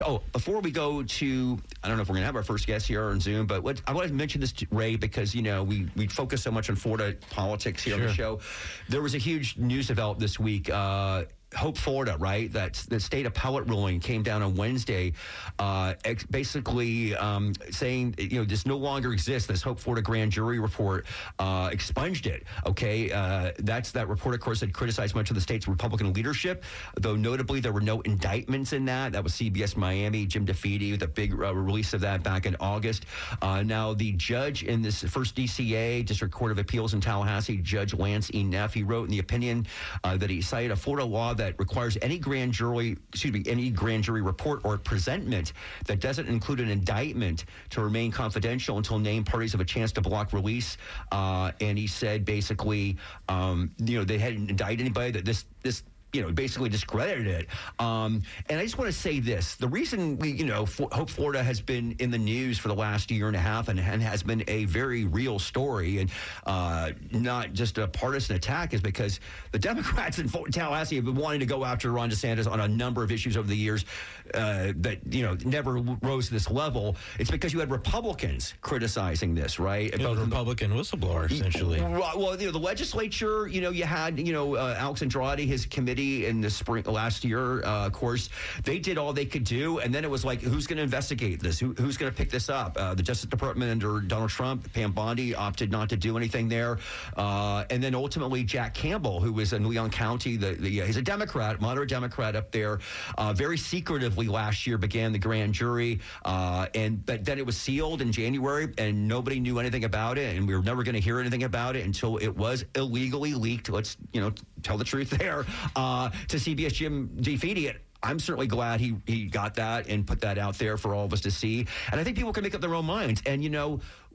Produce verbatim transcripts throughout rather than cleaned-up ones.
Oh, before we go to, I don't know if we're going to have our first guest here on Zoom, but what, I want to mention this to Ray because, you know, we, we focus so much on Florida politics here Sure. on the show. There was a huge news developed this week. Uh, Hope Florida, right? That's the state appellate ruling came down on Wednesday, uh, ex- basically um, saying, you know, this no longer exists. This Hope Florida grand jury report uh, expunged it. Okay, uh, that's that report, of course, had criticized much of the state's Republican leadership, though notably there were no indictments in that. That was C B S Miami, Jim DeFede, with a big uh, release of that back in August. Uh, now, the judge in this first D C A, District Court of Appeals in Tallahassee, Judge Lance E. Neff, he wrote in the opinion uh, that he cited a Florida law that requires any grand jury, excuse me, any grand jury report or presentment that doesn't include an indictment to remain confidential until named parties have a chance to block release. Uh, and he said basically, um, you know, they hadn't indicted anybody, that this this. you know, basically discredited it. Um, and I just want to say this. The reason we, you know, F- Hope Florida has been in the news for the last year and a half and, and has been a very real story and uh, not just a partisan attack is because the Democrats in Fort Tallahassee have been wanting to go after Ron DeSantis on a number of issues over the years uh, that, you know, never rose to this level. It's because you had Republicans criticizing this, right? You know, the Republican whistleblower, essentially. Well, you know, the legislature, you know, you had, you know, uh, Alex Andrade, his committee in the spring last year, uh, of course, they did all they could do, and then it was like, who's going to investigate this? Who, who's going to pick this up? Uh, the Justice Department under Donald Trump, Pam Bondi opted not to do anything there, uh, and then ultimately Jack Campbell, who was in Leon County, the, the uh, he's a Democrat, moderate Democrat up there, uh, very secretively last year began the grand jury, uh, and but then it was sealed in January, and nobody knew anything about it, and we were never going to hear anything about it until it was illegally leaked. Let's you know tell the truth there. Uh, Uh, to C B S Jim DeFede. I'm certainly glad he, he got that and put that out there for all of us to see. And I think people can make up their own minds. And, you know,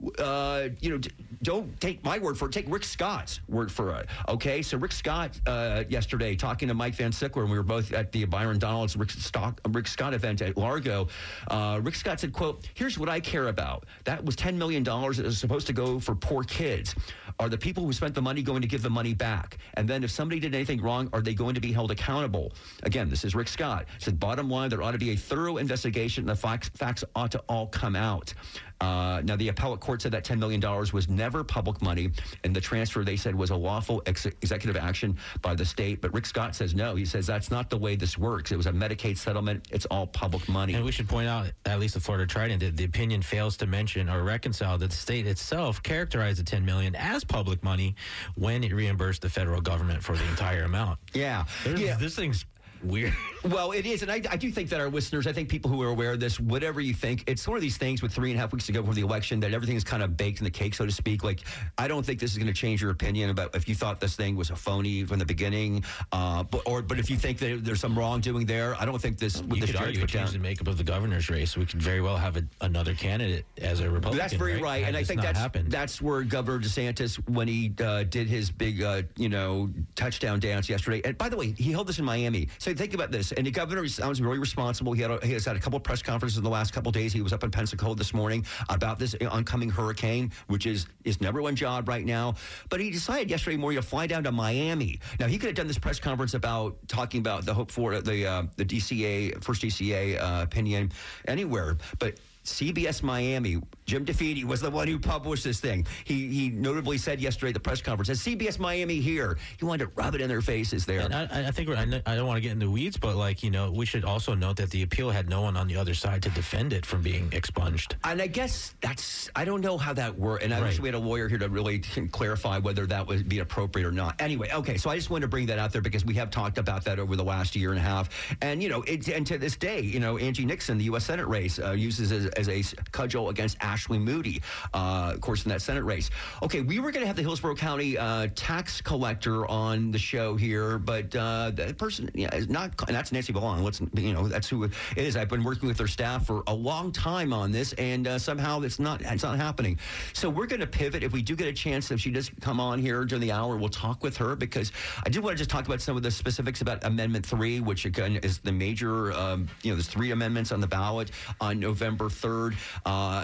uh, you know, d- don't take my word for it. Take Rick Scott's word for it. Okay, so Rick Scott uh, yesterday talking to Mike Van Sickler, and we were both at the Byron Donalds Rick, Stock, Rick Scott event at Largo. Uh, Rick Scott said, quote, here's what I care about. That was ten million dollars that was supposed to go for poor kids. Are the people who spent the money going to give the money back? And then if somebody did anything wrong, are they going to be held accountable? Again, this is Rick Scott. He said, bottom line, there ought to be a thorough investigation and the facts, facts ought to all come out. Uh, now, the appellate court said that ten million dollars was never public money, and the transfer, they said, was a lawful ex- executive action by the state. But Rick Scott says no. He says that's not the way this works. It was a Medicaid settlement. It's all public money. And we should point out, at least the Florida Trident, that the opinion fails to mention or reconcile that the state itself characterized the ten million dollars as public money when it reimbursed the federal government for the entire amount. Yeah. There's, yeah. This thing's weird. Well, it is, and I, I do think that our listeners, I think people who are aware of this, whatever you think, it's one of these things with three and a half weeks to go before the election that everything is kind of baked in the cake, so to speak. Like, I don't think this is going to change your opinion about if you thought this thing was a phony from the beginning, uh, but, or but if you think that there's some wrongdoing there, I don't think this. You With could this argue it changed the makeup of the governor's race. We could very well have a, another candidate as a Republican. That's very right, right. and I think that's happened. that's where Governor DeSantis, when he uh, did his big, uh, you know, touchdown dance yesterday. And by the way, he held this in Miami. So think about this. And the governor sounds very responsible. He had a, he has had a couple of press conferences in the last couple of days. He was up in Pensacola this morning about this oncoming hurricane, which is his number one job right now. But he decided yesterday morning to fly down to Miami. Now, he could have done this press conference about talking about the Hope for the uh, the D C A, first D C A uh, opinion anywhere. But C B S Miami, Jim DeFede was the one who published this thing. He he notably said yesterday at the press conference, "As C B S Miami here," he wanted to rub it in their faces there. And I, I think we're, I don't want to get in the weeds, but like you know, we should also note that the appeal had no one on the other side to defend it from being expunged. And I guess that's I don't know how that worked. And I Right. wish we had a lawyer here to really clarify whether that would be appropriate or not. Anyway, okay, so I just wanted to bring that out there because we have talked about that over the last year and a half. And you know, it, and to this day, you know, Angie Nixon, the U S Senate race, uh, uses as, as a cudgel against Ashley Moody, uh, of course, in that Senate race. Okay, we were going to have the Hillsborough County uh, tax collector on the show here, but uh, that person, yeah, is not. And that's Nancy Belong. Let's, you know, that's who it is. I've been working with their staff for a long time on this, and uh, somehow it's not. It's not happening. So we're going to pivot. If we do get a chance, if she does come on here during the hour, we'll talk with her because I do want to just talk about some of the specifics about Amendment Three, which again is the major. Um, you know, there's three amendments on the ballot on November third. Uh, and I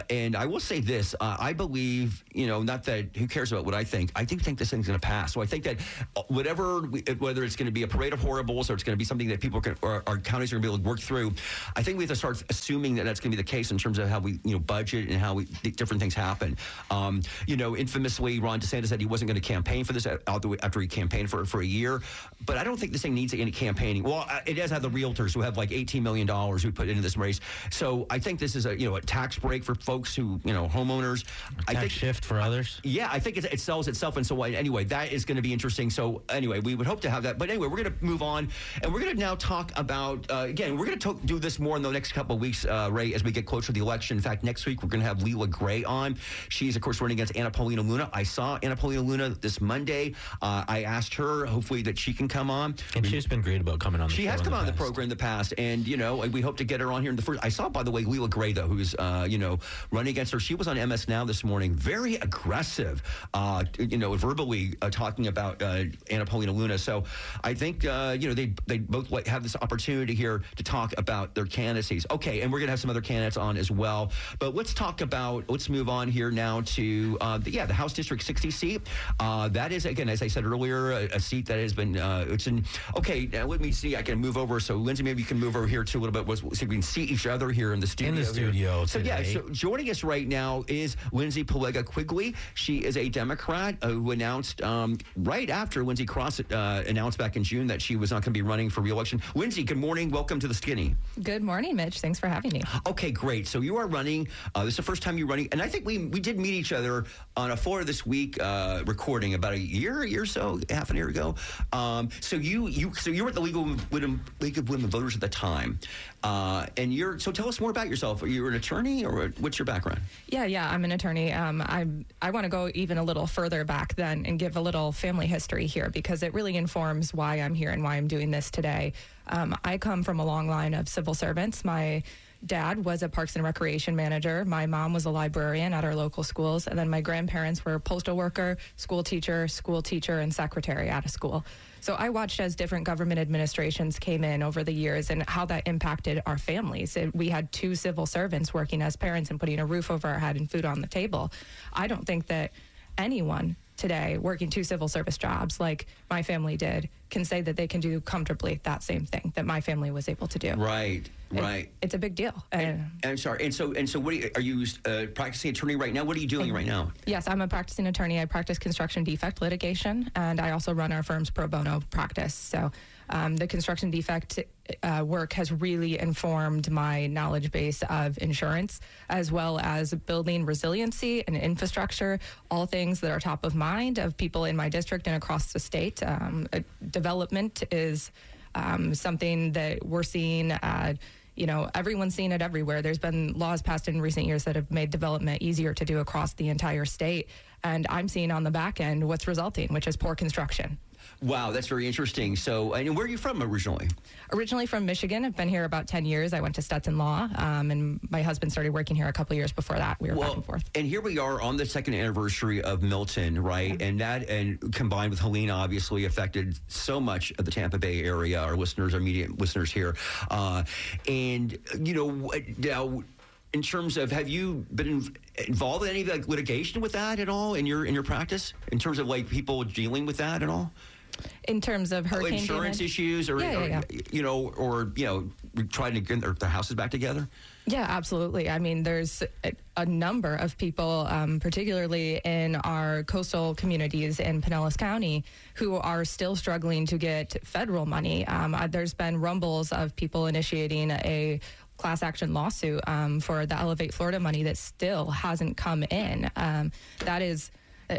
I will say this. Uh, I believe, you know, not that who cares about what I think. I do think this thing's going to pass. So I think that whatever, we, whether it's going to be a parade of horribles or it's going to be something that people can, or our counties are going to be able to work through, I think we have to start assuming that that's going to be the case in terms of how we, you know, budget and how we different things happen. Um, you know, infamously, Ron DeSantis said he wasn't going to campaign for this after he campaigned for for a year. But I don't think this thing needs any campaigning. Well, it does have the realtors who have like eighteen million dollars who put into this race. So I think this is a, you know, a tax break for folks who, you know, homeowners. Tax I think, shift for others. Yeah, I think it, it sells itself. And so anyway, that is going to be interesting. So anyway, we would hope to have that. But anyway, we're going to move on. And we're going to now talk about, uh, again, we're going to do this more in the next couple of weeks, uh, Ray, as we get closer to the election. In fact, next week, we're going to have Leela Gray on. She's, of course, running against Anna Paulina Luna. I saw Anna Paulina Luna this Monday. Uh, I asked her, hopefully, that she can come on. And she's been great about coming on the She show has come in on the the past. program in the past. And, you know, we hope to get her on here in the first. I saw, by the way, Leela Gray, though, who's, uh, you know, running against her. She was on M S Now this morning. Very aggressive, uh, you know, verbally uh, talking about uh, Anna Paulina Luna. So I think, uh, you know, they they both like, have this opportunity here to talk about their candidacies. Okay, and we're going to have some other candidates on as well. But let's talk about, let's move on here now to, uh, the, yeah, the House District sixty seat. Uh, that is, again, as I said earlier, a, a seat that has been, uh, it's in, okay, now let me see, I can move over. So, Lindsay, maybe you can move over here too a little bit, so we can see each other here in the studio. In the studio here. So, yeah, today. so joining us right now is Lindsay Pelega Quigley. She is a Democrat uh, who announced um, right after Lindsey Cross uh, announced back in June that she was not going to be running for re-election. Lindsay, good morning. Welcome to the Skinny. Good morning, Mitch. Thanks for having me. Okay, great. So you are running. Uh, this is the first time you're running, and I think we we did meet each other on a Florida This Week uh, recording about a year, a year or so, half an year ago. Um, so you you so you were at the League of Women, League of Women Voters at the time, uh, and you're so tell us more about yourself. Are you an attorney, or what's your background? Yeah, yeah, I'm an attorney. Um, I I want to go even a little further back then and give a little family history here because it really informs why I'm here and why I'm doing this today. Um, I come from a long line of civil servants. My dad was a Parks and Recreation manager. My mom was a librarian at our local schools. And then my grandparents were postal worker, school teacher, school teacher, and secretary at a school. So I watched as different government administrations came in over the years and how that impacted our families. It, we had two civil servants working as parents and putting a roof over our head and food on the table. I don't think that anyone today working two civil service jobs like my family did can say that they can do comfortably that same thing that my family was able to do. Right, right. It, it's a big deal. And, and I'm sorry. And so, and so, what are you, are you uh, practicing attorney right now? What are you doing right now? Yes, I'm a practicing attorney. I practice construction defect litigation, and I also run our firm's pro bono practice. So um, the construction defect uh, work has really informed my knowledge base of insurance, as well as building resiliency and infrastructure, all things that are top of mind of people in my district and across the state. Um, uh, development is um, something that we're seeing uh, you know, everyone's seeing it everywhere. There's been laws passed in recent years that have made development easier to do across the entire state. And I'm seeing on the back end what's resulting, which is poor construction. Wow, that's very interesting. So, and where are you from originally? Originally from Michigan. I've been here about ten years. I went to Stetson Law, um, and my husband started working here a couple of years before that. We were well, back and forth. And here we are on the second anniversary of Milton, right? Yeah. And that, and combined with Helene, obviously affected so much of the Tampa Bay area, our listeners, our media listeners here. Uh, and, you know, now, in terms of, have you been involved in any like litigation with that at all in your in your practice? In terms of like people dealing with that at all? In terms of hurricane insurance damage? issues, or, yeah, yeah, yeah. or you know, or you know, trying to get their, their houses back together. Yeah, absolutely. I mean, there's a, a number of people, um, particularly in our coastal communities in Pinellas County, who are still struggling to get federal money. Um, uh, there's been rumbles of people initiating a class action lawsuit um, for the Elevate Florida money that still hasn't come in. Um, that is uh,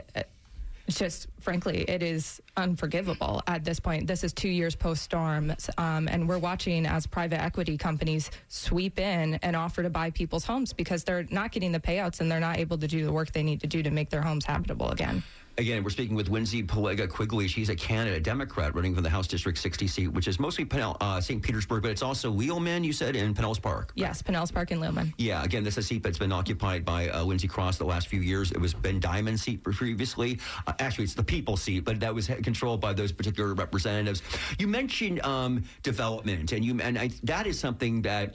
just, frankly, it is unforgivable at this point. This is two years post-storm, um, and we're watching as private equity companies sweep in and offer to buy people's homes because they're not getting the payouts and they're not able to do the work they need to do to make their homes habitable again. Again, we're speaking with Lindsay Pelega Quigley. She's a candidate, a Democrat, running for the House District sixty seat, which is mostly Pinell, uh, Saint Petersburg, but it's also Leelman, you said, in Pinellas Park. Yes, Pinellas Park and Leelman. Yeah, again, this is a seat that's been occupied by uh, Lindsey Cross the last few years. It was Ben Diamond's seat previously. Uh, actually, it's the People's seat, but that was controlled by those particular representatives. You mentioned um, development, and you and I, that is something that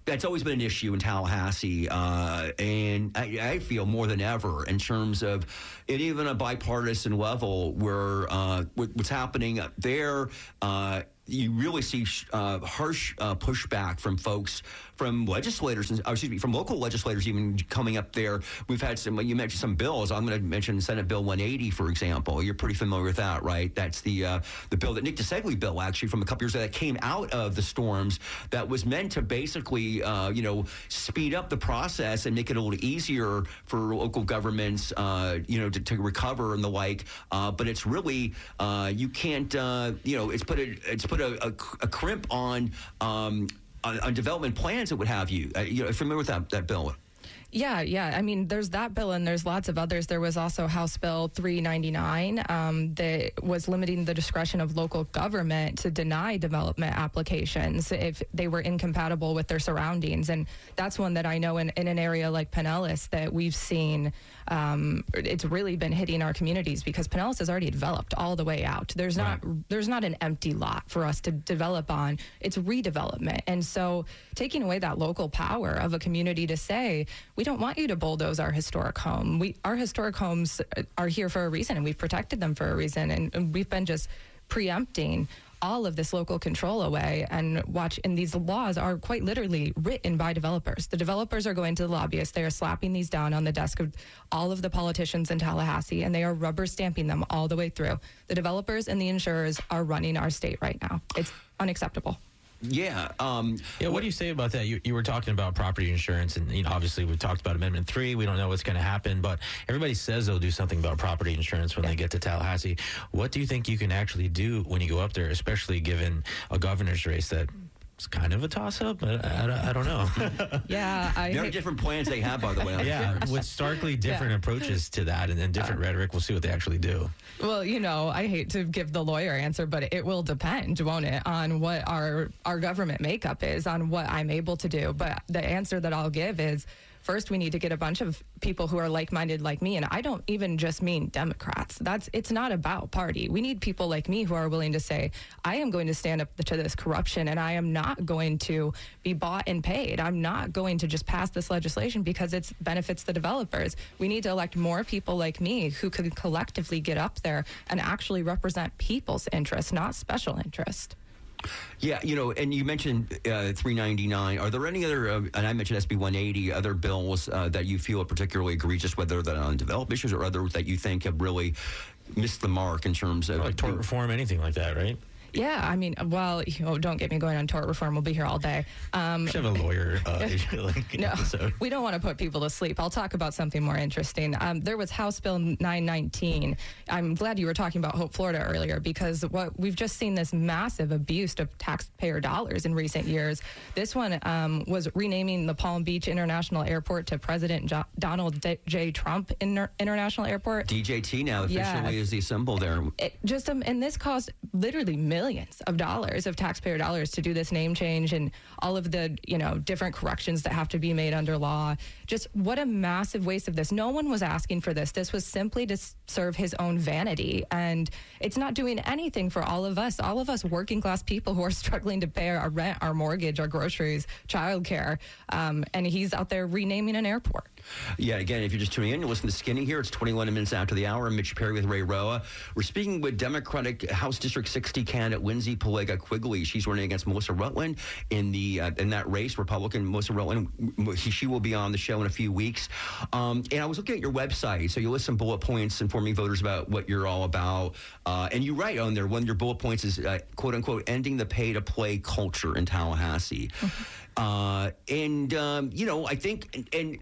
That's always been an issue in Tallahassee, uh, and I, I feel more than ever in terms of it, even a bipartisan level, where uh, what's happening up there. Uh, you really see uh, harsh uh, pushback from folks, from legislators, and, excuse me, from local legislators even coming up there. We've had some, you mentioned some bills. I'm going to mention Senate Bill one eighty, for example. You're pretty familiar with that, right? That's the uh, the bill that Nick DeSegli bill, actually, from a couple years ago, that came out of the storms, that was meant to basically, uh, you know, speed up the process and make it a little easier for local governments, uh, you know, to, to recover and the like. Uh, but it's really, uh, you can't, uh, you know, it's put a, it's put a, a, a crimp on, um, on, on development plans that would have you. Uh, you know, familiar with that, that bill? Yeah, yeah. I mean, there's that bill and there's lots of others. There was also House Bill three ninety-nine um, that was limiting the discretion of local government to deny development applications if they were incompatible with their surroundings. And that's one that I know in, in an area like Pinellas that we've seen, um, it's really been hitting our communities, because Pinellas is already developed all the way out. There's not right. there's not an empty lot for us to develop on. It's redevelopment. And so taking away that local power of a community to say, we don't want you to bulldoze our historic home. We, our historic homes are here for a reason, and we've protected them for a reason. And, and we've been just preempting all of this local control away. And watch, and these laws are quite literally written by developers. The developers are going to the lobbyists. They are slapping these down on the desk of all of the politicians in Tallahassee, and they are rubber stamping them all the way through. The developers and the insurers are running our state right now. It's unacceptable. Yeah. Um, yeah. What, what do you say about that? You, you were talking about property insurance, and you know, obviously we talked about Amendment three. We don't know what's going to happen, but everybody says they'll do something about property insurance when yeah. they get to Tallahassee. What do you think you can actually do when you go up there, especially given a governor's race that it's kind of a toss-up? I, I, I don't know. yeah. I there are different plans they have, by the way. Yeah, with starkly different yeah. approaches to that, and, and different uh, rhetoric. We'll see what they actually do. Well, you know, I hate to give the lawyer answer, but it will depend, won't it, on what our, our government makeup is, on what I'm able to do. But the answer that I'll give is, first, we need to get a bunch of people who are like-minded like me, and I don't even just mean Democrats. That's it's not about party. We need people like me who are willing to say, I am going to stand up to this corruption, and I am not going to be bought and paid. I'm not going to just pass this legislation because it benefits the developers. We need to elect more people like me who can collectively get up there and actually represent people's interests, not special interest. Yeah, you know, and you mentioned uh, three ninety-nine. Are there any other, uh, and I mentioned S B one eighty, other bills uh, that you feel are particularly egregious, whether they're on developed issues or others that you think have really missed the mark in terms of... Like tort reform, anything like that, right? Yeah, I mean, well, oh, don't get me going on tort reform. We'll be here all day. Um, we should have a lawyer uh, like, no, episode. We don't want to put people to sleep. I'll talk about something more interesting. Um, there was House Bill nine nineteen. I'm glad you were talking about Hope, Florida earlier, because what we've just seen this massive abuse of taxpayer dollars in recent years. This one um, was renaming the Palm Beach International Airport to President jo- Donald D- J. Trump Inter- International Airport. D J T now officially yes. is the symbol there. It just um, and this cost literally millions. Millions of dollars of taxpayer dollars to do this name change, and all of the, you know, different corrections that have to be made under law. Just what a massive waste of this. No one was asking for this. This was simply to serve his own vanity, and it's not doing anything for all of us, all of us working class people who are struggling to pay our rent, our mortgage, our groceries, childcare. Um, and he's out there renaming an airport. Yeah, again, if you're just tuning in, you listen to Skinny here. It's twenty-one minutes after the hour. I'm Mitch Perry with Ray Roa. We're speaking with Democratic House District sixty candidate Lindsay Pelega Quigley. She's running against Melissa Rutland in the uh, in that race. Republican Melissa Rutland. She will be on the show in a few weeks. Um, and I was looking at your website, so you list some bullet points informing voters about what you're all about. Uh, and you write on there, one of your bullet points is uh, quote unquote ending the pay to play culture in Tallahassee. Mm-hmm. Uh, and um, you know, I think and. and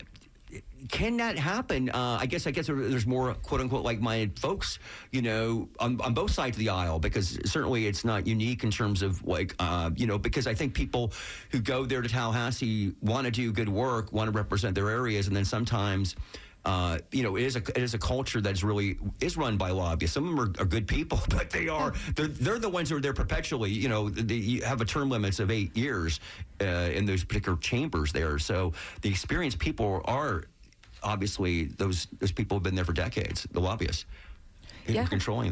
can that happen? Uh, I guess I guess there's more quote unquote like-minded folks, you know, on, on both sides of the aisle, because certainly it's not unique in terms of like, uh, you know, because I think people who go there to Tallahassee want to do good work, want to represent their areas, and then sometimes. Uh, you know, it is a it is a culture that's really is run by lobbyists. Some of them are, are good people, but they are they're they're the ones who are there perpetually. You know, they you have a term limits of eight years uh, in those particular chambers there. So the experienced people are obviously those those people have been there for decades. The lobbyists, who yeah. are controlling that.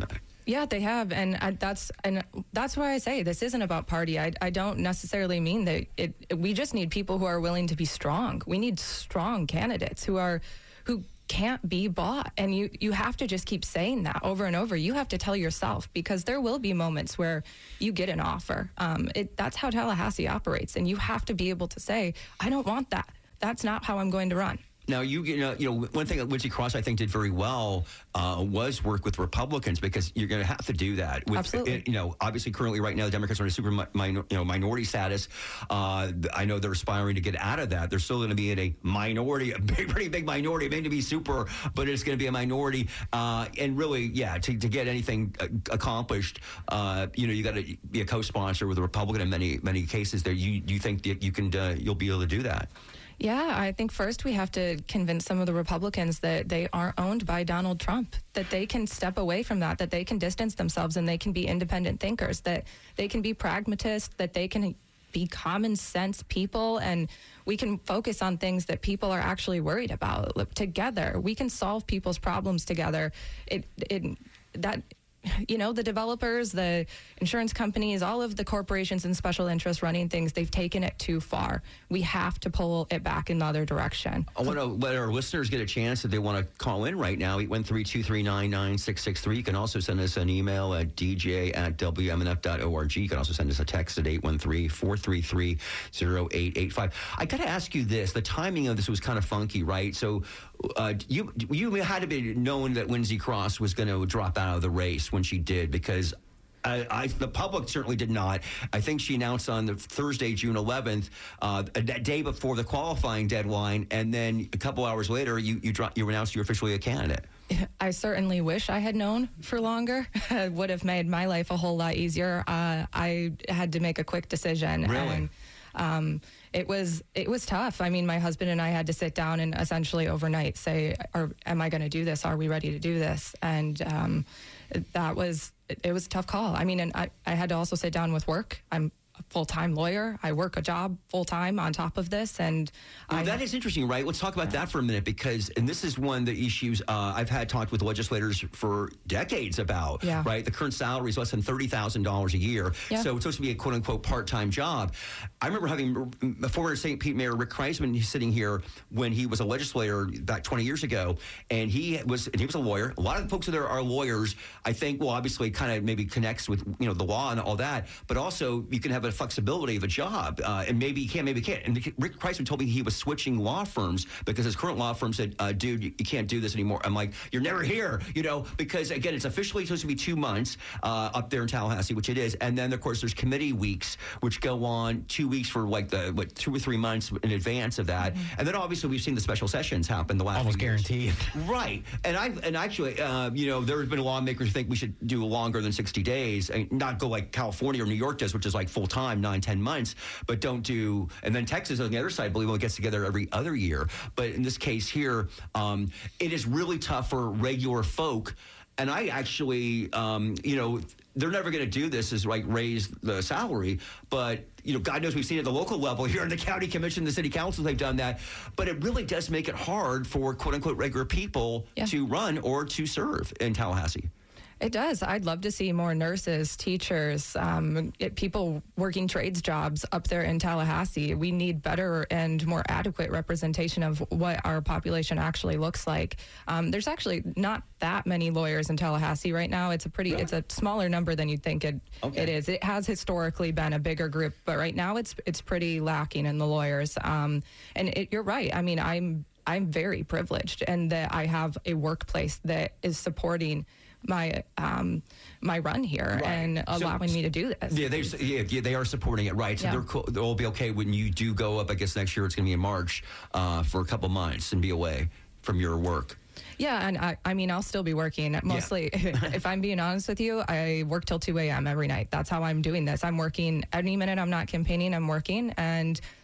Yeah, they have, and I, that's and that's why I say this isn't about party. I, I don't necessarily mean that it. We just need people who are willing to be strong. We need strong candidates who are who can't be bought, and you you have to just keep saying that over and over. You have to tell yourself, because there will be moments where you get an offer. Um, it, that's how Tallahassee operates, and you have to be able to say, I don't want that. That's not how I'm going to run. Now, you, you know, you know, one thing that Lindsey Cross, I think, did very well uh, was work with Republicans, because you're going to have to do that. With, Absolutely. It, you know, obviously, currently, right now, the Democrats are in a super mi- minor, you know, minority status. Uh, I know they're aspiring to get out of that. They're still going to be in a minority, a big, pretty big minority. It may not be super, but it's going to be a minority. Uh, and really, yeah, to, to get anything uh, accomplished, uh, you know, you got to be a co-sponsor with a Republican in many, many cases. There, you, you think that you can, uh, you'll be able to do that? Yeah, I think first we have to convince some of the Republicans that they aren't owned by Donald Trump, that they can step away from that, that they can distance themselves and they can be independent thinkers, that they can be pragmatists, that they can be common sense people, and we can focus on things that people are actually worried about together. We can solve people's problems together. It, it, that... You know, the developers, the insurance companies, all of the corporations and special interests running things, they've taken it too far. We have to pull it back in the other direction. I want to let our listeners get a chance if they want to call in right now. eight one three, two three nine, nine six six three. You can also send us an email at d j at w m n f dot org. You can also send us a text at eight one three, four three three, zero eight eight five. I got to ask you this. The timing of this was kind of funky, right? So uh, you you had to be known that Lindsey Cross was going to drop out of the race when she did, because I, I, the public certainly did not. I think she announced on the Thursday, June eleventh, uh, a day before the qualifying deadline, and then a couple hours later, you you, dro- you announced you're officially a candidate. I certainly wish I had known for longer. It would have made my life a whole lot easier. Uh, I had to make a quick decision. Really? And, um, it was it was tough. I mean, my husband and I had to sit down and essentially overnight say, are, am I going to do this? Are we ready to do this? And um, that was, it was a tough call. I mean, and I, I had to also sit down with work. I'm a full-time lawyer. I work a job full-time on top of this. And well, I, that is interesting, right? Let's talk about yeah. that for a minute, because, and this is one of the issues uh, I've had talked with legislators for decades about, yeah. right? The current salary is less than thirty thousand dollars a year. Yeah. So it's supposed to be a quote-unquote part-time job. I remember having former Saint Pete Mayor Rick Kreisman sitting here when he was a legislator back twenty years ago, and he was and he was a lawyer. A lot of the folks there are lawyers. I think, well, obviously kind of maybe connects with, you know, the law and all that, but also you can have a flexibility of a job, uh, and maybe you can, maybe you can't. And Rick Kreisman told me he was switching law firms because his current law firm said, uh, dude, you, you can't do this anymore. I'm like, you're never here, you know, because, again, it's officially supposed to be two months uh, up there in Tallahassee, which it is. And then, of course, there's committee weeks, which go on two weeks for, like, the what, two or three months in advance of that. Mm-hmm. And then, obviously, we've seen the special sessions happen the last Almost few years. guaranteed. Right. And I and actually, uh, you know, there have been lawmakers who think we should do longer than sixty days, and not go like California or New York does, which is like full-time, nine, ten months, but don't do, and then Texas on the other side, I believe, only gets together every other year. But in this case here, um, it is really tough for regular folk. And I actually, um, you know, they're never going to do this is like raise the salary. But, you know, God knows we've seen it at the local level here in the county commission, the city council, they've done that. But it really does make it hard for quote unquote regular people yeah. to run or to serve in Tallahassee. It does. I'd love to see more nurses, teachers, um, it, people working trades jobs up there in Tallahassee. We need better and more adequate representation of what our population actually looks like. Um, there's actually not that many lawyers in Tallahassee right now. It's a pretty, really? It's a smaller number than you'd think it, okay. it is. It has historically been a bigger group, but right now it's it's pretty lacking in the lawyers. Um, and it, you're right. I mean, I'm I'm very privileged in that I have a workplace that is supporting my um my run here right. and allowing so, me to do this. Yeah, they yeah, yeah, they are supporting it, right? So yeah. they're cool, they'll be okay when you do go up. I guess next year it's going to be in March uh, for a couple months and be away from your work. Yeah, and I, I mean, I'll still be working. Mostly, yeah. If I'm being honest with you, I work till two a.m. every night. That's how I'm doing this. I'm working any minute I'm not campaigning, I'm working. And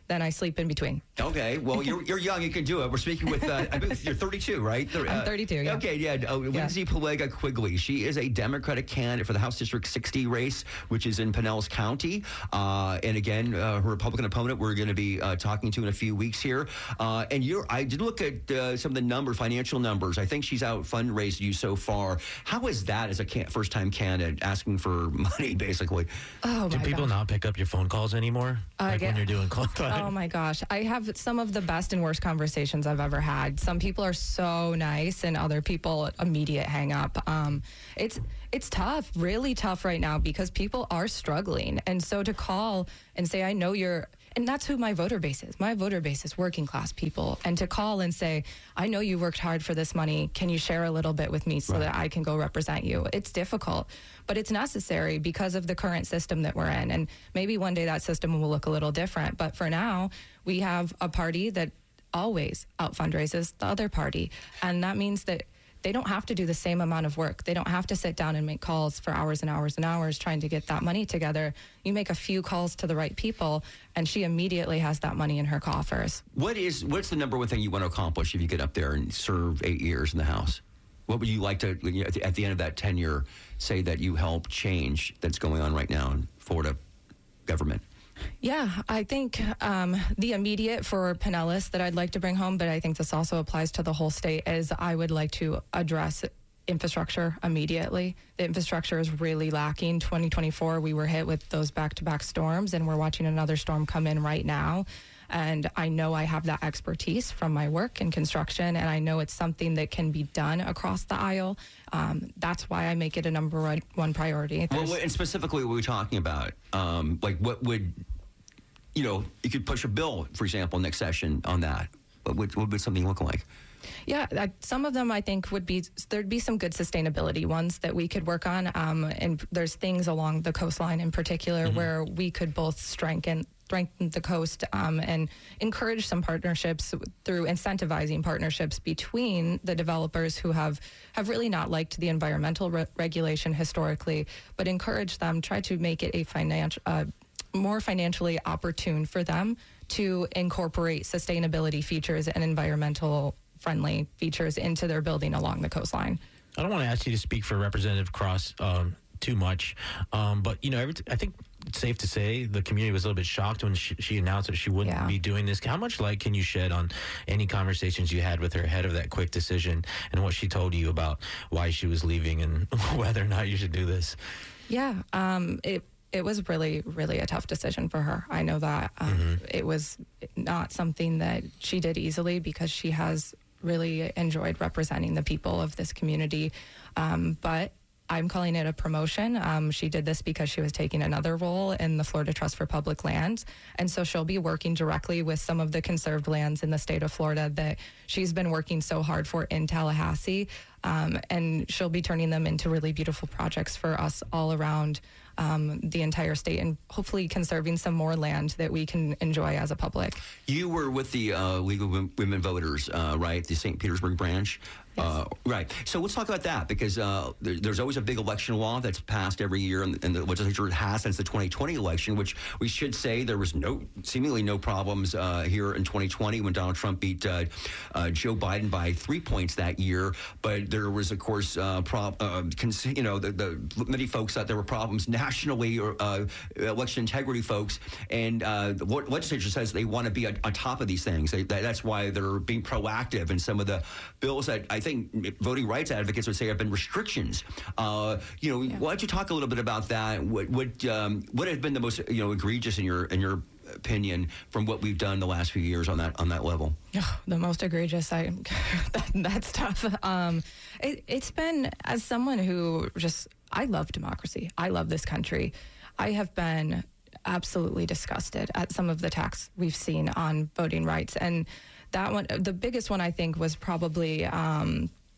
then I sleep in between. Okay, well, you're you're young. You can do it. We're speaking with, uh, I believe you're thirty-two, right? Thir- I'm thirty-two, yeah. Okay, yeah. Uh, Lindsay Pelega Quigley. She is a Democratic candidate for the House District sixty race, which is in Pinellas County. Uh, and again, uh, her Republican opponent we're going to be uh, talking to in a few weeks here. Uh, and you're, I did look at uh, some of the number, financial numbers. I think she's out fundraised you so far. How is that as a can- first-time candidate asking for money, basically? Oh, Do my people gosh. not pick up your phone calls anymore? Uh, like yeah. when you're doing call time? Oh my gosh. I have some of the best and worst conversations I've ever had. Some people are so nice and other people immediate hang up. Um, it's it's tough, really tough right now because people are struggling. And so to call and say, I know you're, and that's who my voter base is. My voter base is working class people. And to call and say, I know you worked hard for this money. Can you share a little bit with me so Right. that I can go represent you? It's difficult, but it's necessary because of the current system that we're in. And maybe one day that system will look a little different. But for now, we have a party that always out fundraises the other party. And that means that they don't have to do the same amount of work. They don't have to sit down and make calls for hours and hours and hours trying to get that money together. You make a few calls to the right people, and she immediately has that money in her coffers. What is what's the number one thing you want to accomplish if you get up there and serve eight years in the House? What would you like to, you know, at the, at the end of that tenure, say that you help change that's going on right now in Florida government? Yeah, I think um, the immediate for Pinellas that I'd like to bring home, but I think this also applies to the whole state, is I would like to address infrastructure immediately. The infrastructure is really lacking. twenty twenty-four, we were hit with those back-to-back storms, and we're watching another storm come in right now. And I know I have that expertise from my work in construction, and I know it's something that can be done across the aisle. Um, that's why I make it a number one, one priority. Well, There's- and specifically, what we're talking about, um, like what would, you know, you could push a bill, for example, next session on that. What would, what would something look like? Yeah, I, some of them I think would be, there'd be some good sustainability ones that we could work on. Um, and there's things along the coastline in particular Mm-hmm. where we could both strengthen strengthen the coast um, and encourage some partnerships through incentivizing partnerships between the developers who have, have really not liked the environmental re- regulation historically, but encourage them, try to make it a financial, uh, more financially opportune for them to incorporate sustainability features and environmental friendly features into their building along the coastline. I don't want to ask you to speak for Representative Cross um, too much, um, but you know, every t- I think it's safe to say the community was a little bit shocked when she, she announced that she wouldn't Yeah. be doing this. How much light can you shed on any conversations you had with her ahead of that quick decision and what she told you about why she was leaving and whether or not you should do this? Yeah, um, it it was really, really a tough decision for her. I know that um, Mm-hmm. it was not something that she did easily because she has really enjoyed representing the people of this community. Um, but I'm calling it a promotion. Um, she did this because she was taking another role in the Florida Trust for Public Lands. And so she'll be working directly with some of the conserved lands in the state of Florida that she's been working so hard for in Tallahassee. Um, and she'll be turning them into really beautiful projects for us all around um, the entire state and hopefully conserving some more land that we can enjoy as a public. You were with the uh, League of Wom- Women Voters, uh, right? The Saint Petersburg branch. Yes. Uh, right. So let's talk about that because uh, there, there's always a big election law that's passed every year, and, and the legislature has since the twenty twenty election, which we should say there was no, seemingly no problems uh, here in twenty twenty when Donald Trump beat uh, uh, Joe Biden by three points that year. But there was, of course, uh, prob- uh, cons- you know, the, the many folks thought there were problems nationally, or uh, election integrity folks, and uh, the legislature says they want to be on, on top of these things. They, that, that's why they're being proactive in some of the bills that I think voting rights advocates would say have been restrictions. Uh, you know, Yeah. why don't you talk a little bit about that? What what um, what has been the most you know egregious in your in your opinion from what we've done the last few years on that on that level? The most egregious, I that, that's tough. Um, it, it's been, as someone who just, I love democracy. I love this country. I have been absolutely disgusted at some of the attacks we've seen on voting rights. And that one, the biggest one I think was probably um,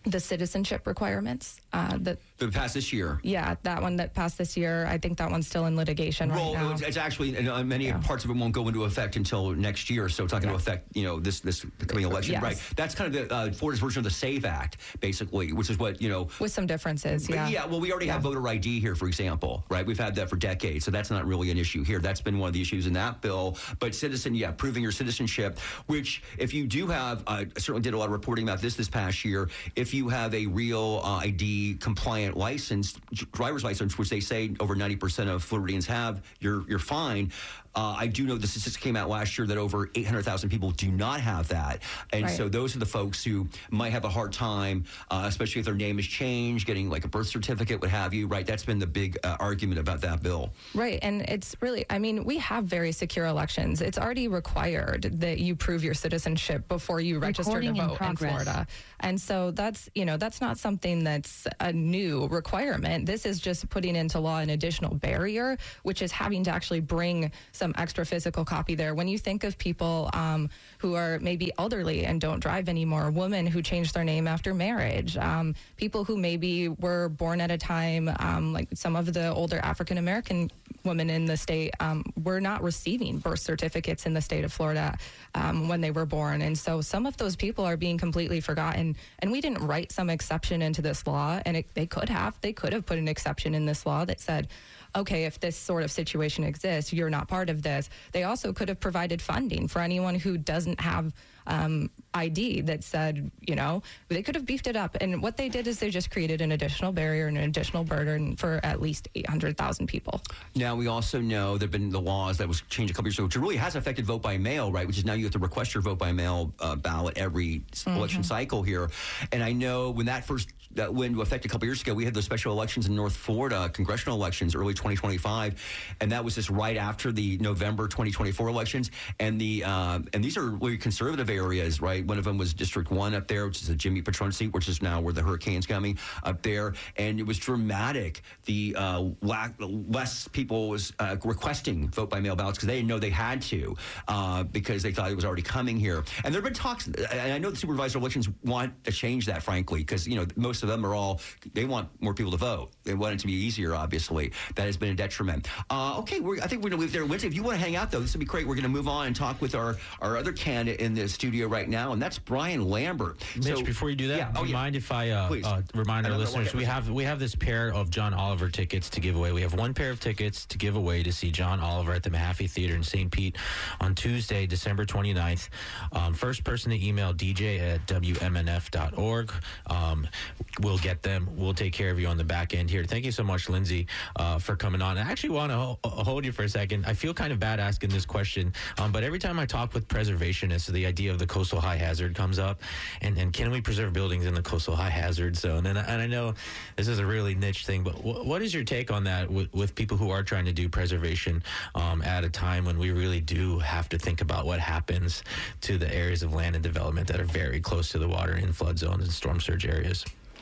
the citizenship requirements. Uh, that The past this year. yeah, that one that passed this year. I think that one's still in litigation right Well, now. it's, it's actually uh, many Yeah. parts of it won't go into effect until next year, so it's not going to Yeah. affect you know this this coming election, Yes. right? That's kind of the uh, Florida's version of the SAVE Act, basically, which is what you know. With some differences, But yeah. yeah, well, we already have Yeah. voter I D here, for example, right? We've had that for decades, so that's not really an issue here. That's been one of the issues in that bill. But citizen, yeah, proving your citizenship, which if you do have, uh, I certainly did a lot of reporting about this this past year. If you have a real uh, I D compliant license, driver's license, which they say over ninety percent of Floridians have, you're you're fine. Uh, I do know the statistics came out last year that over eight hundred thousand people do not have that. And Right. so those are the folks who might have a hard time, uh, especially if their name is changed, getting like a birth certificate, what have you, right? That's been the big uh, argument about that bill. Right. And it's really, I mean, we have very secure elections. It's already required that you prove your citizenship before you register to Recording in vote in progress. Florida. And so that's, you know, that's not something that's a new requirement. This is just putting into law an additional barrier, which is having to actually bring some extra physical copy there. When you think of people um, who are maybe elderly and don't drive anymore, women who changed their name after marriage, um, people who maybe were born at a time, um, like some of the older African American women in the state um, were not receiving birth certificates in the state of Florida um, when they were born. And so some of those people are being completely forgotten. And we didn't write some exception into this law, and it, they could have. They could have put an exception in this law that said, okay, if this sort of situation exists, you're not part of this. They also could have provided funding for anyone who doesn't have um, I D that said, you know, they could have beefed it up. And what they did is they just created an additional barrier and an additional burden for at least eight hundred thousand people. Now, we also know there have been the laws that was changed a couple years ago, which really has affected vote by mail, right? Which is now you have to request your vote by mail uh, ballot every mm-hmm. election cycle here. And I know when that first that went into effect a couple years ago, we had those special elections in North Florida, congressional elections, early twenty twenty-five, and that was just right after the November twenty twenty-four elections. And the uh, and these are really conservative areas, right? One of them was District One up there, which is the Jimmy Patron seat, which is now where the hurricane's coming up there, and it was dramatic. The uh, lack, less people was uh, requesting vote by mail ballots because they didn't know they had to uh, because they thought it was already coming here. And there have been talks, and I know the supervisor elections want to change that, frankly, because you know most of them are all they want more people to vote. They want it to be easier, obviously. That has been a detriment. Uh, okay, we're, I think we're going to leave there. Lindsay, if you want to hang out, though, this would be great. We're going to move on and talk with our, our other candidate in the studio right now, and that's Brian Lambert. Mitch, So- before you do that, yeah. do oh, you yeah. mind if I uh, Please. uh, remind I our don't know what listeners it we was. have we have this pair of John Oliver tickets to give away. We have one pair of tickets to give away to see John Oliver at the Mahaffey Theater in Saint Pete on Tuesday, December twenty-ninth. Um, first person to email D J at W M N F dot org. Um, we'll get them. We'll take care of you on the back end here. Thank you so much, Lindsay, uh, for coming on. I actually want to ho- hold you for a second. I feel kind of bad asking this question, um, but every time I talk with preservationists, the idea of the coastal high hazard comes up, and, and can we preserve buildings in the coastal high hazard zone? And, and I know this is a really niche thing, but w- what is your take on that with, with people who are trying to do preservation um, at a time when we really do have to think about what happens to the areas of land and development that are very close to the water in flood zones and storm surge areas?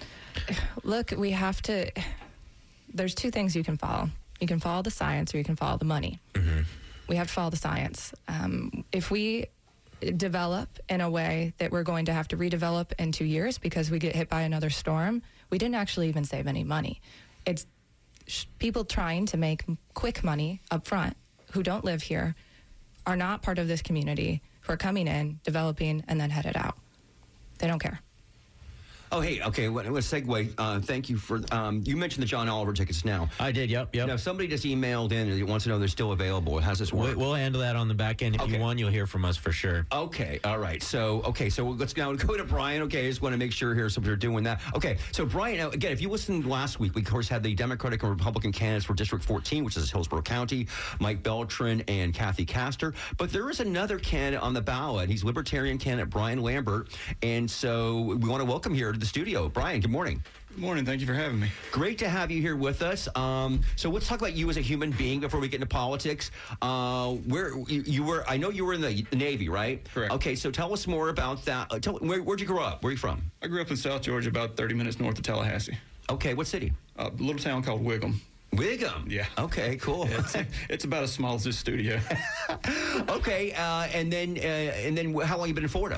Look, we have to, there's two things you can follow. You can follow the science or you can follow the money. Mm-hmm. We have to follow the science. Um, if we develop in a way that we're going to have to redevelop in two years because we get hit by another storm, we didn't actually even save any money. It's sh- people trying to make quick money up front who don't live here, are not part of this community, who are coming in, developing, and then headed out. They don't care. Oh, hey, okay, what, what segue. Uh, thank you for, um, you mentioned the John Oliver tickets now. I did, yep, yep. Now, somebody just emailed in and wants to know they're still available. How's this work? We- We'll handle that on the back end. If Okay. you won, you'll hear from us for sure. Okay, all right. So, okay, so let's now go to Brian. Okay, I just want to make sure here so we're doing that. Okay, so Brian, now, again, if you listened last week, we of course had the Democratic and Republican candidates for District fourteen, which is Hillsborough County, Mike Beltran and Kathy Castor. But there is another candidate on the ballot. He's Libertarian candidate Brian Lambert, and so we want to welcome here to the studio. Brian, good morning. Good morning. Thank you for having me. Great to have you here with us. Um, so let's talk about you as a human being before we get into politics. Uh, where you, you were, I know you were in the Navy, right? Correct. Okay, so tell us more about that. Uh, tell, where, where'd you grow up? Where are you from? I grew up in South Georgia, about thirty minutes north of Tallahassee. Okay, what city? A little town called Wiggum. Wiggum. Yeah. Okay, cool. It's, it's about as small as this studio. okay, uh, and then uh, and then how long you been in Florida? Uh,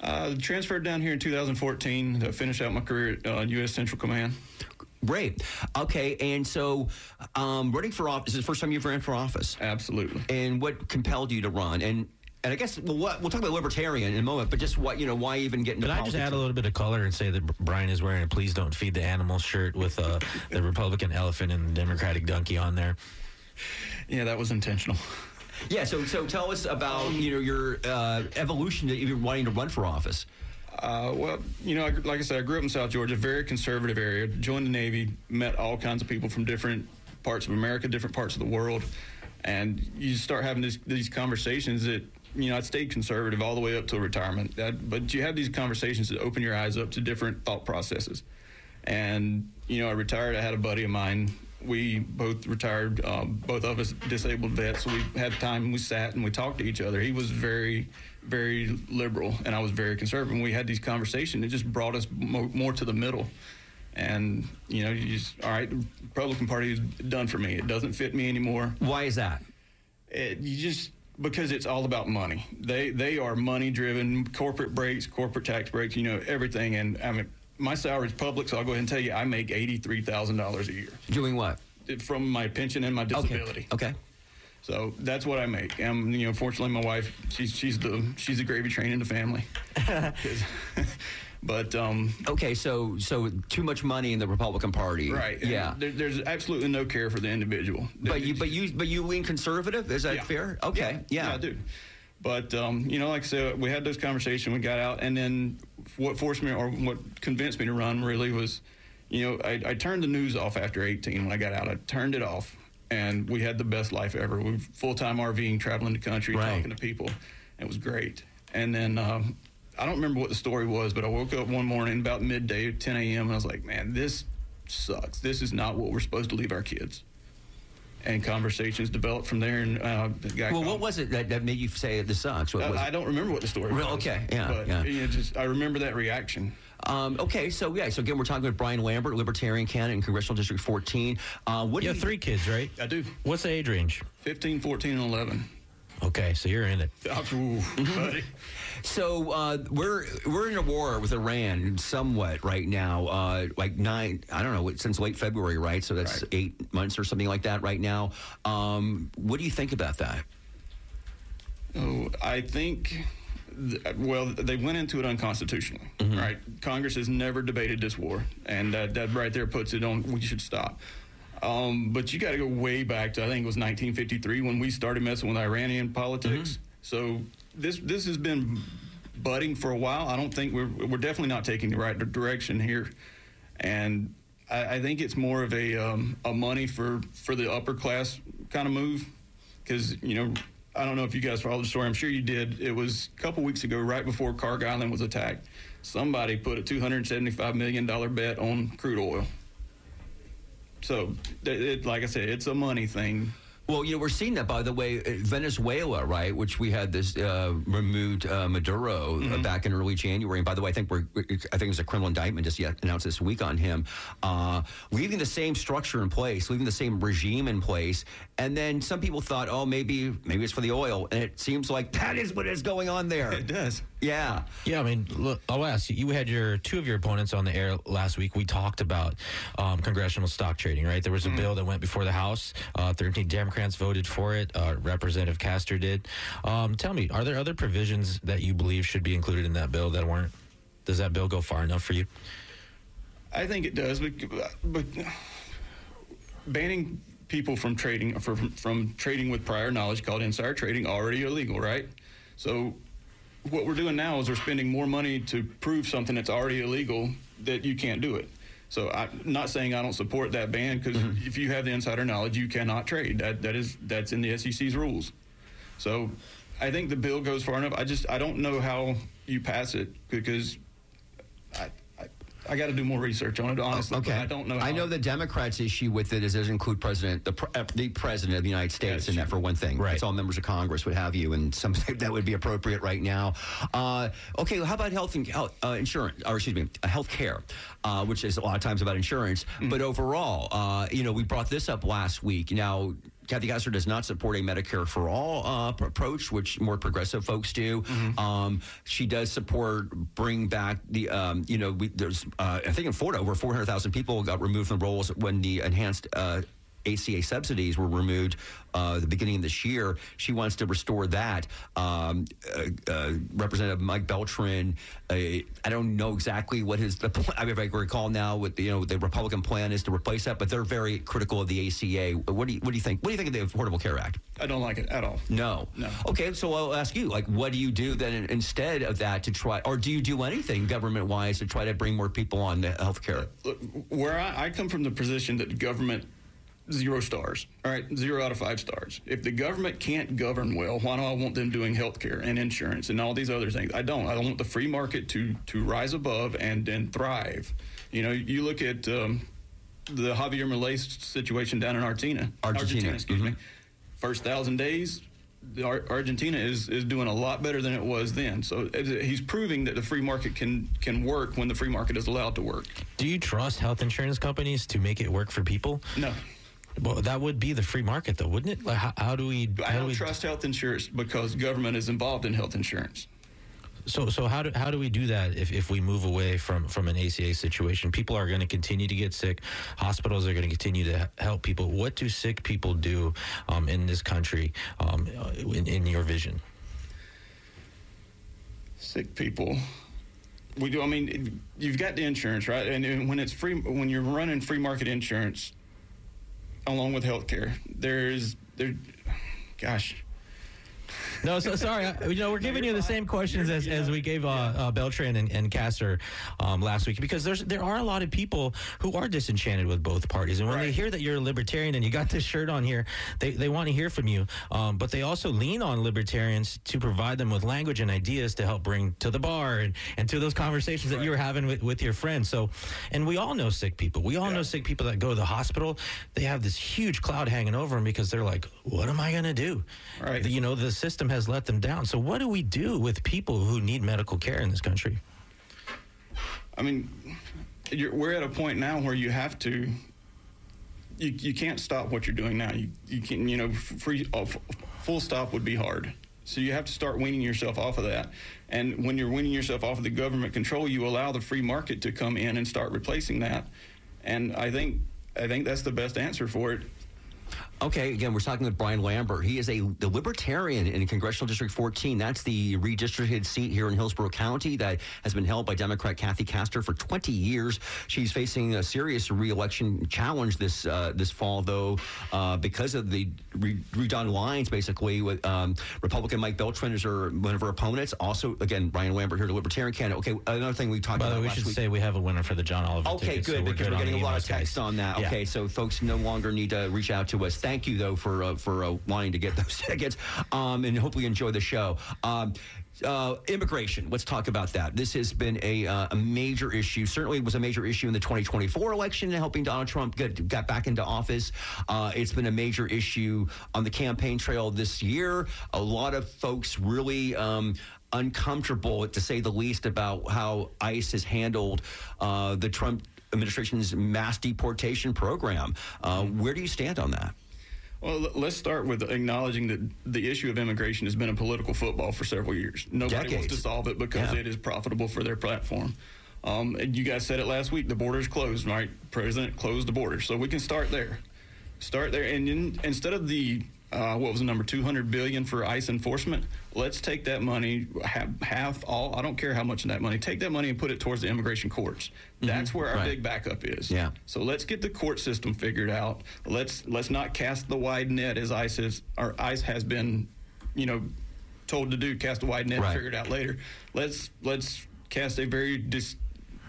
Uh, transferred down here in two thousand fourteen to finish out my career at uh, U S Central Command. Great. Okay, and so um, running for office, is the first time you've ran for office? Absolutely. And what compelled you to run? And and I guess well, what, we'll talk about libertarian in a moment, but just what, you know, why even get into Can I politics? just add a little bit of color and say that Brian is wearing a "Please Don't Feed the Animals" shirt with uh, the Republican elephant and the Democratic donkey on there? Yeah, that was intentional. Yeah, so so tell us about, you know, your uh, evolution that you've been wanting to run for office. Uh, well, you know, I, like I said, I grew up in South Georgia, very conservative area. Joined the Navy, met all kinds of people from different parts of America, different parts of the world, and you start having this, these conversations that, you know, I stayed conservative all the way up till retirement. That, but you have these conversations that open your eyes up to different thought processes. And, you know, I retired. I had a buddy of mine. We both retired, uh, both of us disabled vets. So we had time, we sat and we talked to each other. He was very, very liberal, and I was very conservative. And we had these conversations. It just brought us mo- more to the middle. And, you know, you just, all right, the Republican Party is done for me. It doesn't fit me anymore. Why is that? It, you just, because it's all about money. They they are money-driven, corporate breaks, corporate tax breaks, you know, everything. And, I mean, my salary is public, so I'll go ahead and tell you I make eighty-three thousand dollars a year. Doing what? From my pension and my disability. Okay. Okay. So that's what I make. And, you know, fortunately, my wife, she's she's the she's the gravy train in the family. But um, Okay, so so too much money in the Republican Party. right, and Yeah. there, there's absolutely no care for the individual. But you but you but you lean conservative? Is that Yeah. fair? Okay. Yeah, I do. But um, you know, like I said, we had those conversations. We got out, and then what forced me, or what convinced me to run, really was, you know, I, I turned the news off after eighteen when I got out. I turned it off, and we had the best life ever. We were full-time RVing, traveling the country, Right. talking to people. It was great. And then um, I don't remember what the story was, but I woke up one morning about midday, ten a.m., and I was like, man, this sucks. This is not what we're supposed to leave our kids. And conversations developed from there. And uh, the guy Well, called- what was it that, that made you say this sucks? What Uh, was I it? don't remember what the story Real- was. okay, yeah, but, yeah. You know, just I remember that reaction. Um, okay, so yeah, so again, we're talking with Brian Lambert, Libertarian candidate in Congressional District fourteen. Uh, what You do have three kids, right? I do. What's the age range? fifteen, fourteen, and eleven. Okay, so you're in it. Ooh, buddy. So uh, we're we're in a war with Iran somewhat right now, uh, like nine, I don't know, since late February, right? So that's Right. eight months or something like that right now. Um, what do you think about that? Oh, I think, th- well, they went into it unconstitutionally, Mm-hmm. right? Congress has never debated this war, and uh, that right there puts it on, we should stop. Um, but you got to go way back to, I think it was nineteen fifty-three when we started messing with Iranian politics. Mm-hmm. So this this has been budding for a while. I don't think we're, we're definitely not taking the right direction here. And I, I think it's more of a, um, a money for, for the upper class kind of move. Because, you know, I don't know if you guys followed the story. I'm sure you did. It was a couple weeks ago, right before Carg Island was attacked. Somebody put a two hundred seventy-five million dollars bet on crude oil. So, it, it, like I said, it's a money thing. Well, you know, we're seeing that, by the way, uh, Venezuela, right, which we had this uh, removed uh, Maduro uh, back in early January. And by the way, I think we're, I think it was a criminal indictment just yet announced this week on him, uh, leaving the same structure in place, leaving the same regime in place. And then some people thought, oh, maybe, maybe it's for the oil. And it seems like that is what is going on there. It does. Yeah. Yeah, I mean, look, I'll ask you. You had your two of your opponents on the air last week. We talked about um, congressional stock trading, right? There was a bill that went before the House. Uh, thirteen Democrats voted for it. Uh, Representative Castor did. Um, tell me, are there other provisions that you believe should be included in that bill that weren't? Does that bill go far enough for you? I think it does, but, but banning people from trading from, from trading with prior knowledge, called insider trading, already illegal, right? So what we're doing now is we're spending more money to prove something that's already illegal that you can't do it. So I'm not saying I don't support that ban, because mm-hmm. if you have the insider knowledge, you cannot trade. That that is that's in the S E C's rules. So I think the bill goes far enough. I just I don't know how you pass it, because I I, I got to do more research on it, honestly. Okay. But I don't know. I how know it- the Democrats' issue with it is it doesn't include president, the, pre- uh, the president of the United States Yes, in that, sure. for one thing. Right. It's all members of Congress, what have you, and something that would be appropriate right now. Uh, okay, well, how about health and health, uh, insurance, or excuse me, uh, health care, uh, which is a lot of times about insurance. Mm. But overall, uh, you know, we brought this up last week. Now, Kathy Castor does not support a Medicare for all uh, pr- approach, which more progressive folks do. Mm-hmm. Um, she does support bring back the, um, you know, we, there's, uh, I think in Florida, over four hundred thousand people got removed from the rolls when the enhanced uh, A C A subsidies were removed uh, at the beginning of this year. She wants to restore that. Um, uh, uh, Representative Mike Beltran, uh, I don't know exactly what his, the, I mean, if I recall now, what the, you know, the Republican plan is to replace that, but they're very critical of the A C A. What do you, what do you think? What do you think of the Affordable Care Act? I don't like it at all. No. No. Okay, so I'll ask you, like, what do you do then instead of that to try, or do you do anything government-wise to try to bring more people on to health care? Look, where I, I come from the position that the government, zero stars, all right, zero out of five stars. If the government can't govern well, why do I want them doing health care and insurance and all these other things? I don't. I don't want the free market to to rise above and, and thrive. You know, you look at um, the Javier Milei situation down in Argentina. Argentina, Argentina excuse mm-hmm. me. First thousand days, the Ar- Argentina is, is doing a lot better than it was then. So he's proving that the free market can can work when the free market is allowed to work. Do you trust health insurance companies to make it work for people? No. Well, that would be the free market, though, wouldn't it? Like, how, how do we? How I don't do we, trust health insurance because government is involved in health insurance. So, so how do how do we do that if, if we move away from, from an A C A situation? People are going to continue to get sick. Hospitals are going to continue to help people. What do sick people do um, in this country, um, in, in your vision? Sick people. We do. I mean, you've got the insurance, right? And, and when it's free, when you're running free market insurance, along with healthcare, there's there. Gosh. No, so sorry. I, you know, we're giving you the same questions as, as we gave uh, uh, Beltran and, and Castor um, last week, because there's there are a lot of people who are disenchanted with both parties, and when right. they hear that you're a libertarian and you got this shirt on here, they, they want to hear from you. Um, but they also lean on libertarians to provide them with language and ideas to help bring to the bar and, and to those conversations right. that you were having with, with your friends. So, and we all know sick people. We all yeah. know sick people that go to the hospital. They have this huge cloud hanging over them because they're like, what am I going to do? Right. The, you know, the system has let them down. So what do we do with people who need medical care in this country? I mean, you're, we're at a point now where you have to, you, you can't stop what you're doing now. You, you can, you know, free, uh, full stop would be hard. So you have to start weaning yourself off of that. And when you're weaning yourself off of the government control, you allow the free market to come in and start replacing that. And I think, I think that's the best answer for it. Okay, again, we're talking with Brian Lambert. He is a the Libertarian in Congressional District fourteen. That's the redistricted seat here in Hillsborough County that has been held by Democrat Kathy Castor for twenty years. She's facing a serious re-election challenge this uh, this fall, though, uh, because of the re- redone lines, basically, with um, Republican Mike Beltran is her, one of her opponents. Also, again, Brian Lambert here, the Libertarian candidate. Okay, another thing we talked By about the way, we last should week. say we have a winner for the John Oliver Okay, tickets, good, so we're because good we're on getting the a lot of emails, guys. text on that. Yeah. Okay, so folks no longer need to reach out to us. Thank you, though, for uh, for uh, wanting to get those tickets, um, and hopefully enjoy the show. Um, uh, immigration. Let's talk about that. This has been a, uh, a major issue. Certainly, it was a major issue in the twenty twenty-four election, helping Donald Trump get got back into office. Uh, it's been a major issue on the campaign trail this year. A lot of folks really. Um, uncomfortable, to say the least, about how ICE has handled uh, the Trump administration's mass deportation program. Uh, where do you stand on that? Well, let's start with acknowledging that the issue of immigration has been a political football for several years. Nobody Decades. wants to solve it because Yeah. it is profitable for their platform. Um, and you guys said it last week, the border's closed, right? President closed the border. So we can start there. Start there. And in, instead of the, uh, what was the number, two hundred billion dollars for ICE enforcement, let's take that money, half, half, all, I don't care how much of that money, take that money and put it towards the immigration courts. That's where our Right. big backup is. Yeah. So let's get the court system figured out. Let's let's not cast the wide net as ICE is, or ICE has been, you know, told to do. Cast a wide net, Right. figure it out later. Let's let's cast a very dis,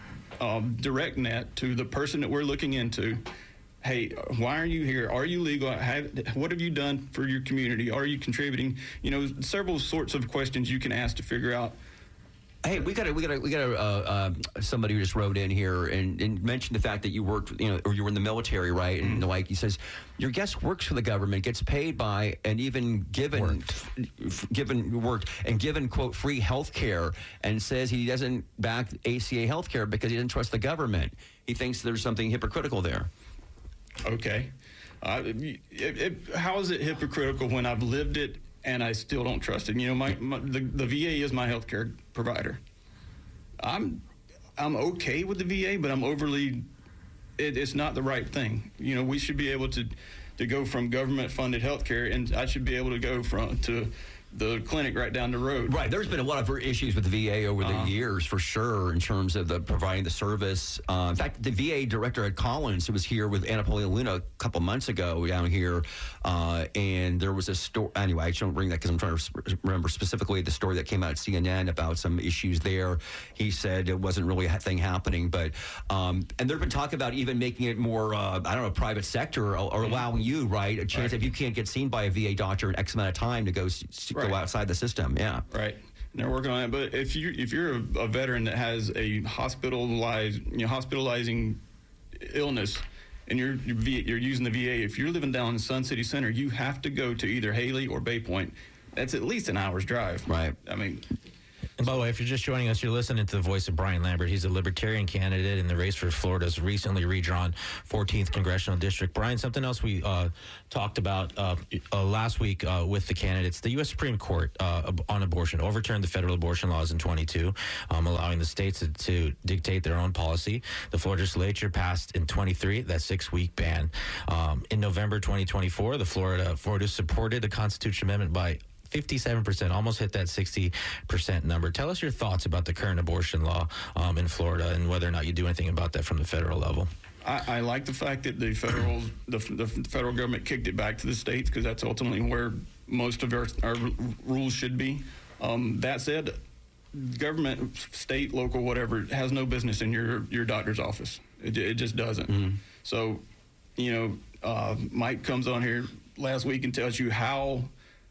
um, direct net to the person that we're looking into. Hey, why are you here? Are you legal? Have, what have you done for your community? Are you contributing? You know, several sorts of questions you can ask to figure out. Hey, we got a, we got a, we got a, uh, uh, somebody who just wrote in here and, and mentioned the fact that you worked, you know, or you were in the military, right? And like he says, your guest works for the government, gets paid by, and even given, f- given worked and given quote free health care, and says he doesn't back A C A health care because he doesn't trust the government. He thinks there's something hypocritical there. Okay. Uh, it, it, how is it hypocritical when I've lived it and I still don't trust it? You know, my, my the, the V A is my healthcare provider. I'm I'm okay with the V A, but I'm overly. It, it's not the right thing. You know, we should be able to to go from government funded healthcare, and I should be able to go from to the clinic right down the road. Right. There's been a lot of issues with the V A over Uh-huh. the years, for sure, in terms of the providing the service. Uh, in fact, the V A director at Collins, who was here with Anapolia Luna a couple months ago down here, uh, and there was a story. Anyway, I shouldn't bring that because I'm trying to s- remember specifically the story that came out at C N N about some issues there. He said it wasn't really a thing happening, but um, and there's been talk about even making it more, uh, I don't know, private sector, or, or allowing you, right, a chance Right. if you can't get seen by a V A doctor in X amount of time to go s- s- Right. go outside the system. Yeah. Right. And they're working on it. But if you if you're a, a veteran that has a hospitalized, you know, hospitalizing illness, and you're you're, v, you're using the V A, if you're living down in Sun City Center, you have to go to either Haley or Bay Point. That's at least an hour's drive. Right. I mean, And by the way, if you're just joining us, you're listening to the voice of Brian Lambert. He's a Libertarian candidate in the race for Florida's recently redrawn fourteenth Congressional District. Brian, something else we uh, talked about uh, uh, last week uh, with the candidates, the U S Supreme Court uh, on abortion overturned the federal abortion laws in twenty-two, um, allowing the states to, to dictate their own policy. The Florida legislature passed in twenty-three that six-week ban. Um, in November twenty twenty-four, the Florida voters supported the Constitution Amendment by fifty-seven percent, almost hit that sixty percent number. Tell us your thoughts about the current abortion law um, in Florida and whether or not you do anything about that from the federal level. I, I like the fact that the federal the, the federal government kicked it back to the states, because that's ultimately where most of our, our rules should be. Um, that said, government, state, local, whatever, has no business in your your doctor's office. It, it just doesn't. Mm-hmm. So, you know, uh, Mike comes on here last week and tells you how.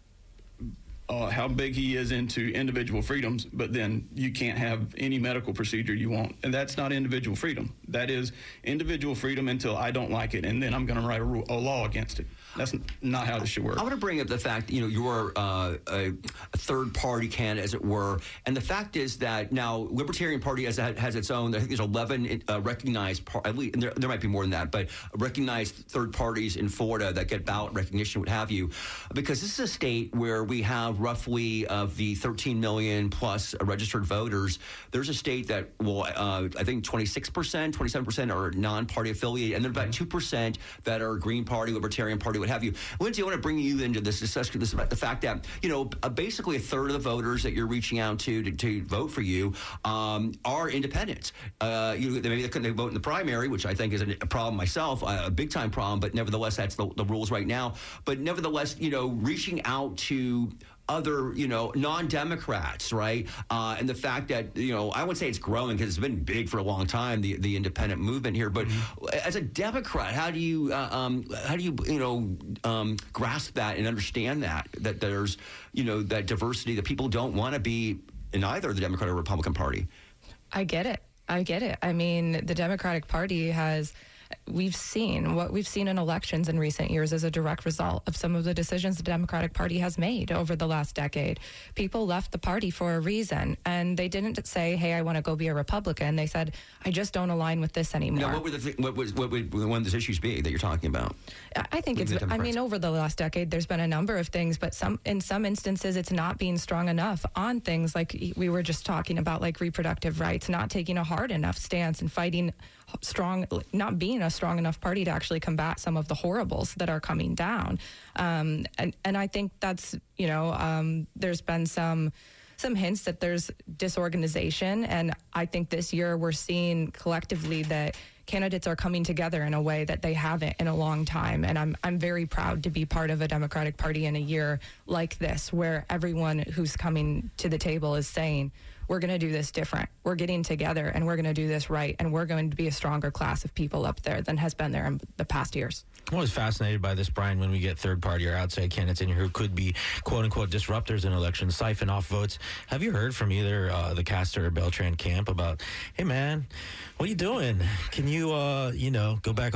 Uh, how big he is into individual freedoms, but then you can't have any medical procedure you want. And that's not individual freedom. That is individual freedom until I don't like it, and then I'm going to write a, rule, a law against it. That's not how this should work. I want to bring up the fact, you know, you're uh, a, a third-party candidate, as it were, and the fact is that now Libertarian Party has, has its own, I think there's eleven uh, recognized, par- at least, and there, there might be more than that, but recognized third parties in Florida that get ballot recognition, what have you, because this is a state where we have roughly of the thirteen million plus registered voters, there's a state that will, uh, I think twenty-six percent, twenty-seven percent are non-party affiliated, and then about two percent that are Green Party, Libertarian Party, what have you. Lindsay, I want to bring you into this discussion this about the fact that, you know, uh, basically a third of the voters that you're reaching out to to, to vote for you um, are independents. Uh, you, maybe they couldn't vote in the primary, which I think is a, a problem myself, a, a big time problem, but nevertheless, that's the, the rules right now. But nevertheless, you know, reaching out to other, you know, non-Democrats, right? Uh, and the fact that, you know, I would say it's growing because it's been big for a long time, the, the independent movement here. But mm-hmm. as a Democrat, how do you, uh, um, how do you, you know, um, grasp that and understand that, that there's, you know, that diversity, that people don't want to be in either the Democrat or Republican Party? I get it. I get it. I mean, the Democratic Party has... We've seen what we've seen in elections in recent years as a direct result of some of the decisions the Democratic Party has made over the last decade. People left the party for a reason, and they didn't say, hey, I want to go be a Republican. They said, I just don't align with this anymore. Now, what would, the th- what, was, what would one of those issues be that you're talking about? I think it's, I mean, over the last decade, there's been a number of things, but some in some instances, it's not being strong enough on things like we were just talking about, like reproductive rights, not taking a hard enough stance and fighting strong, not being a strong enough party to actually combat some of the horribles that are coming down. Um, and, and I think that's, you know, um, there's been some some hints that there's disorganization. And I think this year we're seeing collectively that candidates are coming together in a way that they haven't in a long time. And I'm I'm very proud to be part of a Democratic Party in a year like this, where everyone who's coming to the table is saying, we're going to do this different. We're getting together and we're going to do this right. And we're going to be a stronger class of people up there than has been there in the past years. I'm always fascinated by this, Brian, when we get third party or outside candidates in here who could be quote unquote disruptors in elections, siphon off votes. Have you heard from either uh, the Castor or Beltran camp about, hey man, what are you doing? Can you, uh, you know, go back home?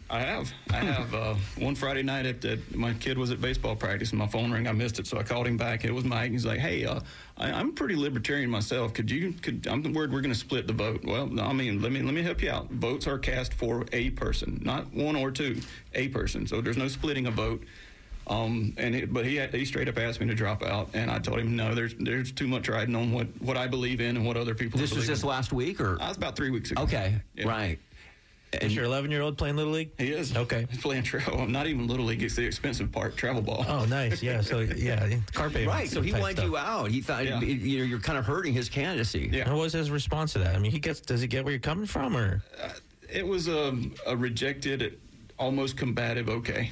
I have. I have. Uh, one Friday night, at, at my kid was at baseball practice, and my phone rang. I missed it, so I called him back. It was Mike. He's like, "Hey, uh, I, I'm pretty libertarian myself. Could you? Could I'm worried we're going to split the vote. Well, no, I mean, let me let me help you out. Votes are cast for a person, not one or two, a person. So there's no splitting a vote." Um, and it, but he he straight up asked me to drop out, and I told him no. There's there's too much riding on what, what I believe in and what other people. This was believe just in. last week, or Uh, it was about three weeks ago. okay, Yeah. right. Is your eleven-year-old playing Little League? He is. Okay. He's playing travel. Not even Little League. It's the expensive part, travel ball. Oh, nice. Yeah. So yeah, carpe Right, so he type wanted stuff. you out. He thought Yeah. you know you're kind of hurting his candidacy. Yeah. And what was his response to that? I mean, he gets. Does he get where you're coming from, or? It was a, a rejected, almost combative okay.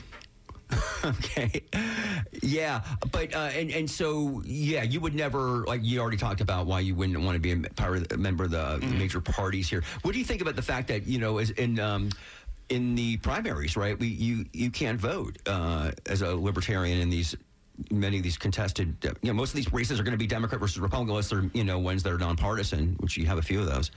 Okay. Yeah, but uh, and and so yeah, you would never, like you already talked about why you wouldn't want to be a, part of, a member of the Mm-hmm. major parties here. What do you think about the fact that you know as in um, in the primaries, right? We you you can't vote uh, as a libertarian in these. Many of these contested, you know, most of these races are going to be Democrat versus Republican, unless they're you know ones that are nonpartisan, which you have a few of those.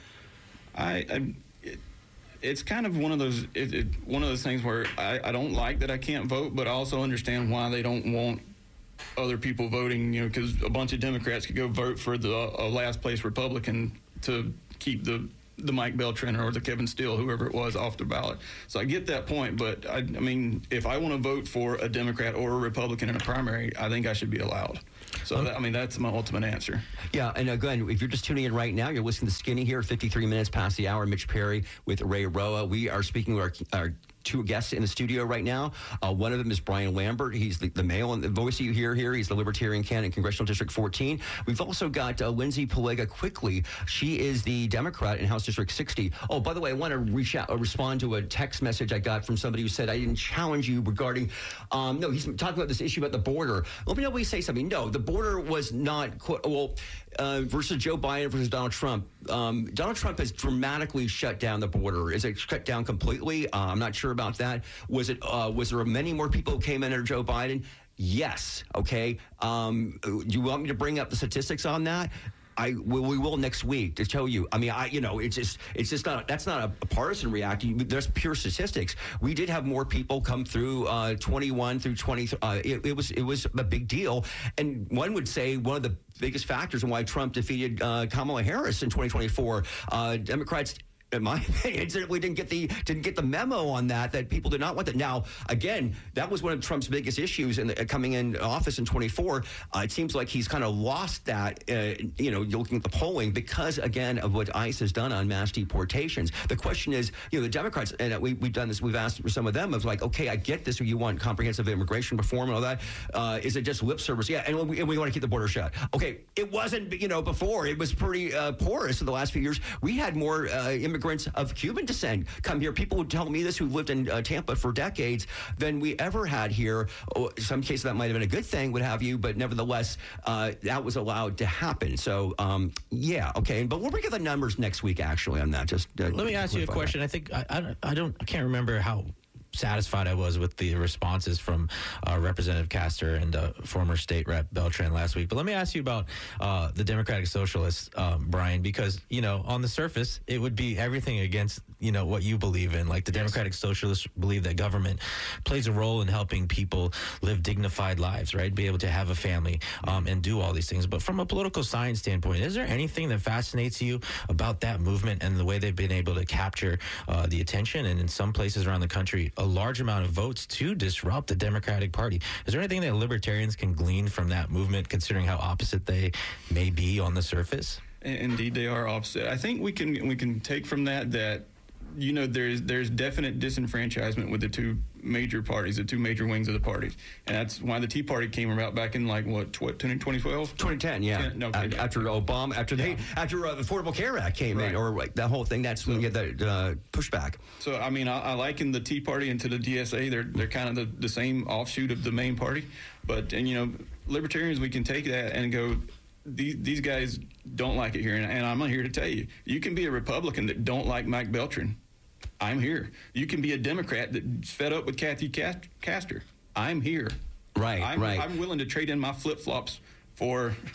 I, I it, it's kind of one of those it, it, one of those things where I, I don't like that I can't vote, but I also understand why they don't want other people voting. You know, because a bunch of Democrats could go vote for the uh, last place Republican to keep the the Mike Beltran or the Kevin Steele, whoever it was, off the ballot. So I get that point, but I, I mean, if I want to vote for a Democrat or a Republican in a primary, I think I should be allowed. So, that, I mean, that's my ultimate answer. Yeah, and again, if you're just tuning in right now, you're listening to Skinny here, fifty-three minutes past the hour. Mitch Perry with Ray Roa. We are speaking with our, our two guests in the studio right now. Uh, one of them is Brian Lambert. He's the, the male and the voice you hear here. He's the Libertarian candidate in Congressional District fourteen. We've also got uh, Lindsay Pelega Quickly. She is the Democrat in House District sixty. Oh, by the way, I want to reach out, uh, respond to a text message I got from somebody who said I didn't challenge you regarding. Um, no, he's talking about this issue about the border. Let me know when you say something. No, the border was not quote, well uh, versus Joe Biden versus Donald Trump. Um, Donald Trump has dramatically shut down the border. Is it shut down completely? Uh, I'm not sure about that. Was it? Uh, was there many more people who came in under Joe Biden? Yes. Okay. Um, do you want me to bring up the statistics on that? I we, we will next week to tell you. I mean, I you know, it's just it's just not that's not a, a partisan reaction. There's pure statistics. We did have more people come through uh, twenty-one through twenty. Uh, it, it was it was a big deal, and one would say one of the biggest factors in why Trump defeated uh, Kamala Harris in twenty twenty-four. Uh, Democrats, in my opinion, certainly didn't get the didn't get the memo on that. That people did not want that. Now, again, that was one of Trump's biggest issues in the, uh, coming in office in twenty-four. Uh, it seems like he's kind of lost that. Uh, you know, looking at the polling because again of what ICE has done on mass deportations. The question is, you know, the Democrats, and we, we've done this. We've asked for some of them of like, okay, I get this. You want comprehensive immigration reform and all that. Uh, is it just lip service? Yeah, and we, and we want to keep the border shut. Okay, it wasn't. You know, before it was pretty uh, porous in the last few years. We had more uh, immigration. Immigrants of Cuban descent come here. People would tell me this who've lived in uh, Tampa for decades than we ever had here. Oh, in some cases, that might have been a good thing, what have you, but nevertheless, uh, that was allowed to happen. So, um, yeah, okay. But we'll bring up the numbers next week, actually, on that. Just uh, Let me ask you a question. That. I think I, I, I don't. I can't remember how satisfied I was with the responses from uh, Representative Castor and uh, former state rep Beltran last week. But let me ask you about uh, the Democratic Socialists, um, Brian, because, you know, on the surface, it would be everything against, you know, what you believe in. Like the Democratic Socialists believe that government plays a role in helping people live dignified lives, right? Be able to have a family um, and do all these things. But from a political science standpoint, is there anything that fascinates you about that movement and the way they've been able to capture uh, the attention and in some places around the country, a large amount of votes to disrupt the Democratic Party? Is there anything that libertarians can glean from that movement, considering how opposite they may be on the surface? Indeed, they are opposite. I think we can we can take from that that, you know, there's there's definite disenfranchisement with the two major parties, the two major wings of the parties, and that's why the Tea Party came about back in like what twenty twelve, twenty ten, yeah. ten, no, okay, uh, after Obama, after yeah. they after uh, the Affordable Care Act came right. in, or like, that whole thing. That's when you get the uh, pushback. So I mean, I, I liken the Tea Party into the D S A. They're they're kind of the, the same offshoot of the main party, but and you know, libertarians, we can take that and go, These, these guys don't like it here, and, and I'm here to tell you, you can be a Republican that don't like Mike Beltran. I'm here. You can be a Democrat that's fed up with Kathy Castor. I'm here. Right, I'm, right. I'm willing to trade in my flip-flops for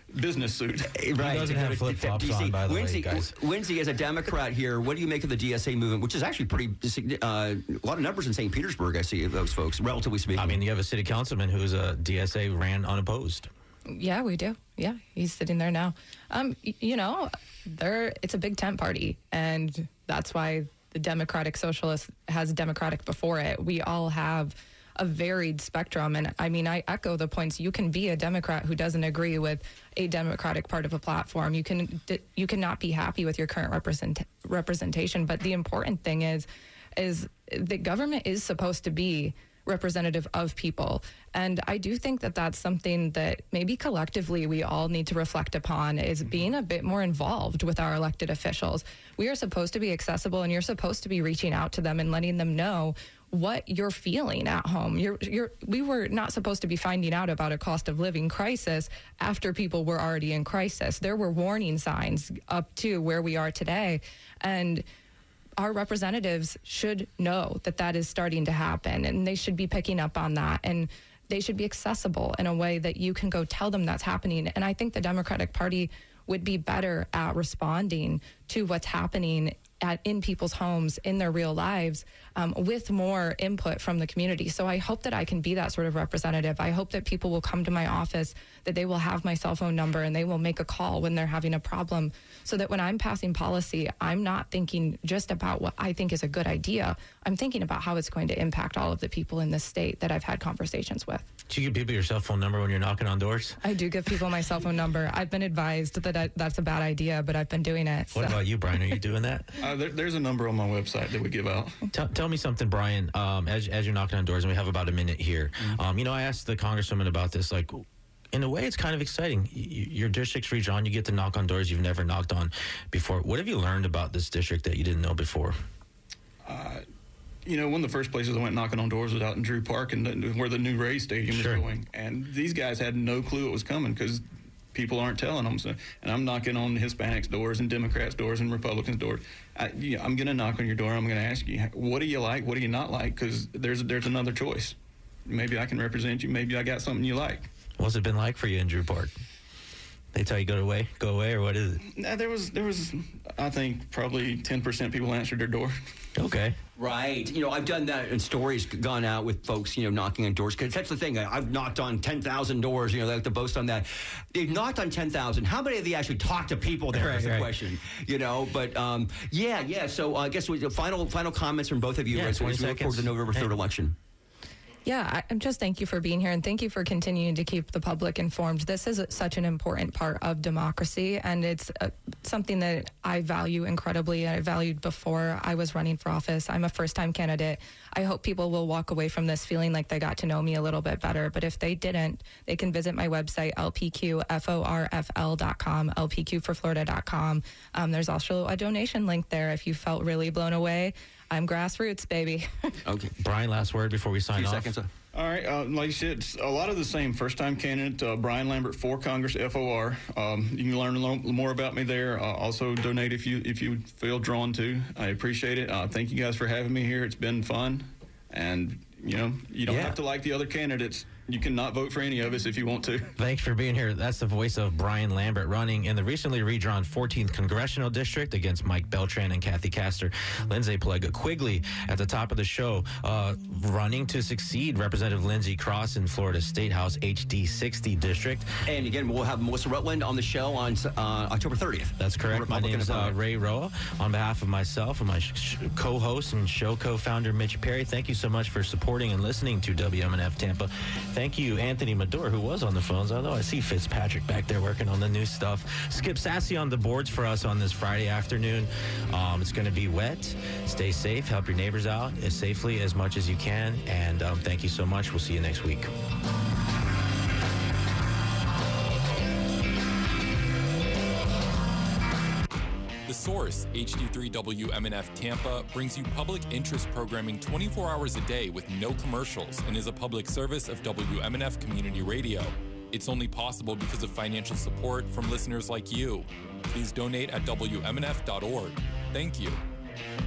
business suit. Right. doesn't have flip-flops on, by the way, Lindsay, guys. Lindsay, as a Democrat here, what do you make of the D S A movement, which is actually pretty, uh, a lot of numbers in Saint Petersburg, I see, of those folks, relatively speaking. I mean, you have a city councilman who's a D S A ran unopposed. Yeah, we do. Yeah, he's sitting there now. Um, y- you know, there it's a big tent party, and that's why the Democratic Socialist has Democratic before it. We all have a varied spectrum, and I mean, I echo the points. You can be a Democrat who doesn't agree with a Democratic part of a platform. You can you cannot be happy with your current represent, representation. But the important thing is, is the government is supposed to be representative of people. And I do think that that's something that maybe collectively we all need to reflect upon, is being a bit more involved with our elected officials. We are supposed to be accessible, and you're supposed to be reaching out to them and letting them know what you're feeling at home. You're, you're, we were not supposed to be finding out about a cost of living crisis after people were already in crisis. There were warning signs up to where we are today. And our representatives should know that that is starting to happen, and they should be picking up on that, and they should be accessible in a way that you can go tell them that's happening. And I think the Democratic Party would be better at responding to what's happening at, in people's homes, in their real lives, um, with more input from the community. So I hope that I can be that sort of representative. I hope that people will come to my office, that they will have my cell phone number, and they will make a call when they're having a problem, so that when I'm passing policy, I'm not thinking just about what I think is a good idea. I'm thinking about how it's going to impact all of the people in this state that I've had conversations with. Do you give people your cell phone number when you're knocking on doors? I do give people my cell phone number. I've been advised that I, that's a bad idea, but I've been doing it. What so. about you, Brian? Are you doing that? Uh, there, there's a number on my website that we give out. Tell, tell me something, Brian, um, as, as you're knocking on doors, and we have about a minute here. Mm-hmm. Um, you know, I asked the congresswoman about this, like, in a way, it's kind of exciting. Y- your district's redrawn. You get to knock on doors you've never knocked on before. What have you learned about this district that you didn't know before? Uh, you know, one of the first places I went knocking on doors was out in Drew Park, and the, where the new Rays Stadium Sure. was going. And these guys had no clue it was coming because people aren't telling them. So, and I'm knocking on Hispanics' doors and Democrats' doors and Republicans' doors. I, you know, I'm going to knock on your door. I'm going to ask you, what do you like? What do you not like? Because there's there's another choice. Maybe I can represent you. Maybe I got something you like. What's it been like for you in Drew Park? They tell you go away, go away, or what is it? Nah, there was there was I think probably ten percent people answered their door. Okay. Right. You know, I've done that, and stories gone out with folks, you know, knocking on doors. Because that's the thing. I, I've knocked on ten thousand doors, you know, they like to boast on that. They've knocked on ten thousand. How many of you actually talk to people there Right, is the right. question, you know? But, um, yeah, yeah. So uh, I guess we, final final comments from both of you Yeah, as, as we twenty look forward to the seconds. November third Hey. election. Yeah, I, I'm just thank you for being here, and thank you for continuing to keep the public informed. This is a, such an important part of democracy, and it's uh, something that I value incredibly. I valued before I was running for office. I'm a first-time candidate. I hope people will walk away from this feeling like they got to know me a little bit better. But if they didn't, they can visit my website, L P Q F O R F L dot com, L P Q for Florida dot com. Um, there's also a donation link there if you felt really blown away. I'm grassroots, baby. Okay. Brian, last word before we sign Few off. seconds. uh, All right, uh, like you said, it's a lot of the same. First-time candidate, uh, Brian Lambert for Congress, F O R. Um, you can learn a little more about me there. Uh, also, donate if you if you feel drawn to. I appreciate it. Uh, thank you guys for having me here. It's been fun, and you know you don't Yeah. have to like the other candidates. You can not vote for any of us if you want to. Thanks for being here. That's the voice of Brian Lambert running in the recently redrawn fourteenth Congressional District against Mike Beltran and Kathy Castor. Lindsay Plega Quigley at the top of the show, uh, running to succeed Representative Lindsey Cross in Florida State House H D sixty District. And again, we'll have Melissa Rutland on the show on uh, October thirtieth. That's correct. My Republican name is uh, opponent. Ray Roa. On behalf of myself and my sh- sh- co-host and show co-founder Mitch Perry, thank you so much for supporting and listening to W M N F Tampa. Thank you, Anthony Madore, who was on the phones, although I see Fitzpatrick back there working on the new stuff. Skip Sassy on the boards for us on this Friday afternoon. Um, it's going to be wet. Stay safe. Help your neighbors out as safely as much as you can. And um, thank you so much. We'll see you next week. The Source, H D three W M N F Tampa, brings you public interest programming twenty-four hours a day with no commercials and is a public service of W M N F Community Radio. It's only possible because of financial support from listeners like you. Please donate at W M N F dot org. Thank you.